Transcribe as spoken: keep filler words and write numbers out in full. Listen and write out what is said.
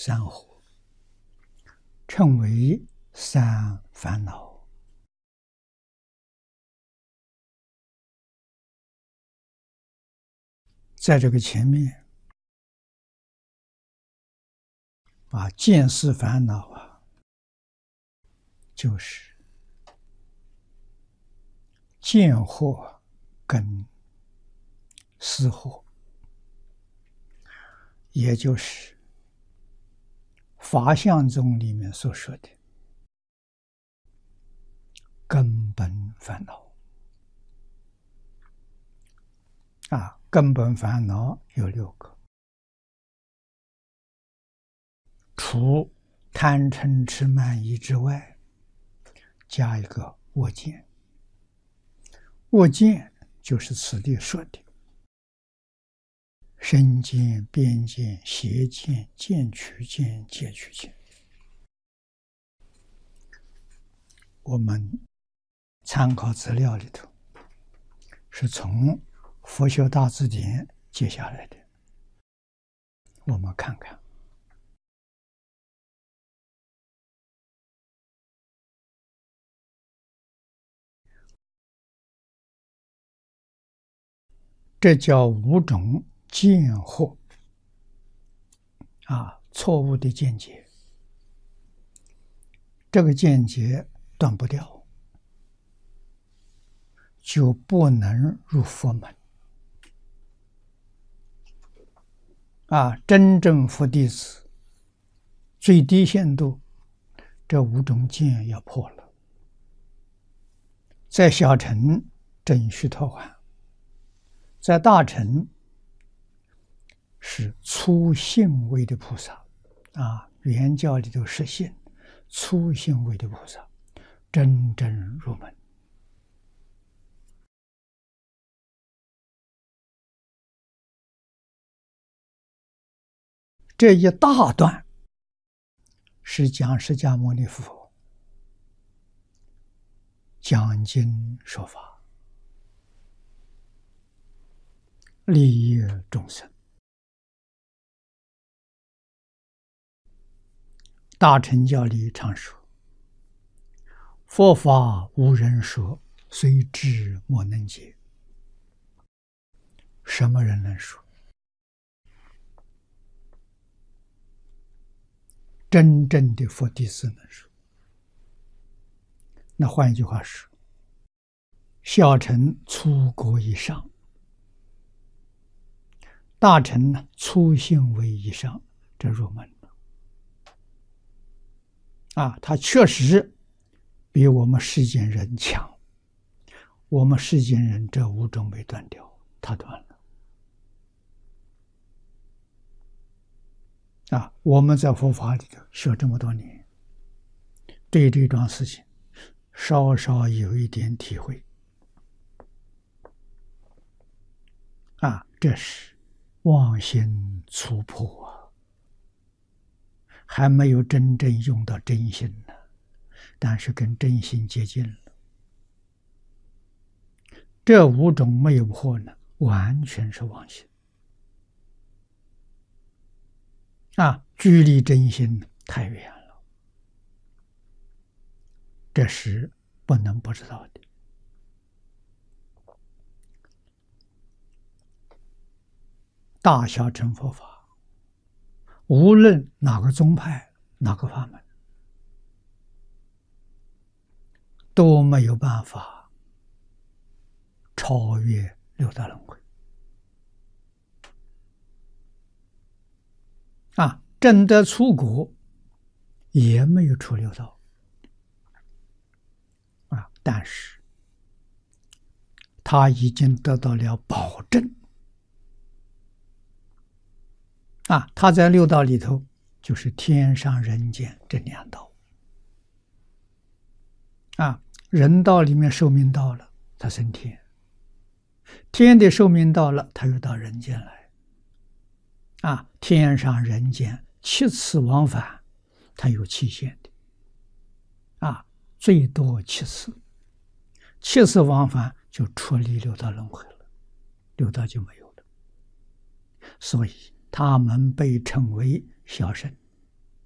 三惑，称为三烦恼。在这个前面啊，见思烦恼啊，就是见惑跟思惑，也就是法相宗里面所说的根本烦恼啊。根本烦恼有六个，除贪嗔痴慢疑之外，加一个我见。我见就是此地说的身见、边见、邪见、见取见、戒取见。我们参考资料里头是从佛学大字典接下来的，我们看看。这叫五种见惑啊，错误的见解。这个见解断不掉，就不能入佛门啊。真正佛弟子最低限度，这五种见要破了。在小乘正须陀洹，在大乘是粗信位的菩萨啊，原教里头是信粗信位的菩萨，真正入门。这一大段是讲释迦牟尼佛讲经说法，利益众生。大乘教里常说，佛法无人说，虽知莫能解。什么人能说？真正的佛弟子能说。那换一句话说，小乘粗果以上，大乘呢粗信位以上，这入门了啊！他确实比我们世间人强。我们世间人这五种没断掉，他断了啊！我们在佛法里头学这么多年，对这桩事情稍稍有一点体会啊，这是妄心粗破啊，还没有真正用到真心呢，但是跟真心接近了。这五种没有破呢，完全是妄心啊，距离真心太远了，这是不能不知道的。大小乘佛法，无论哪个宗派、哪个法门，都没有办法超越六道轮回啊！证得出果也没有出六道啊，但是他已经得到了保证啊！他在六道里头就是天上人间这两道啊，人道里面寿命到了，他升天；天的寿命到了，他又到人间来啊！天上人间七次往返，它有期限的啊，最多七次，七次往返就出离六道轮回了，六道就没有了。所以他们被称为小圣。